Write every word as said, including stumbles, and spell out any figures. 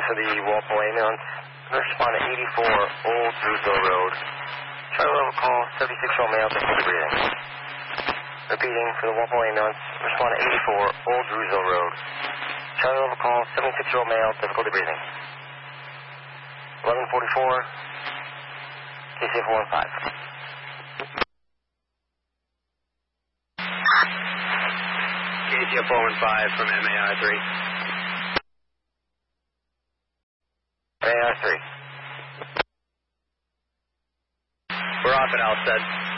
for the Walpole ambulance. Respond to eighty-four Old Drewsville Road. Charlie level call, seventy-six-year-old male, difficulty breathing. Repeating for the Walpole ambulance. Respond to eighty-four Old Drewsville Road. Charlie level call, seventy-six-year-old male, difficulty breathing. eleven forty-four, K C four one five. K C four one five from M A R three. M A R three. We're off at Alstead.